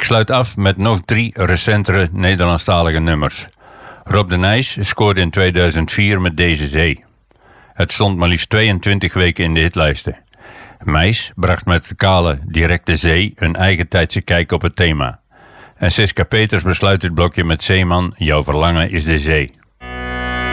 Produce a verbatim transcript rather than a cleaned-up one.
sluit af met nog drie recentere Nederlandstalige nummers. Rob de Nijs scoorde in tweeduizend vier met Deze Zee. Het stond maar liefst tweeëntwintig weken in de hitlijsten. Meis bracht met de kale Directe Zee een eigen tijdse kijk op het thema. En Siska Peters besluit dit blokje met Zeeman, Jouw verlangen is de zee.